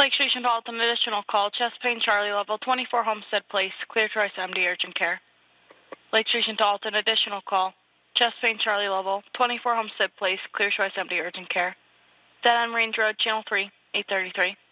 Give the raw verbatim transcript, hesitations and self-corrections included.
Lake Station to Alton, additional call. Chest pain, Charlie level, twenty-four Homestead Place, clear choice M D, urgent care. Lake Station to Alton, additional call. Chest pain, Charlie level, twenty-four Homestead Place, clear choice M D, urgent care. Dead End Range Road, channel three, eight thirty-three.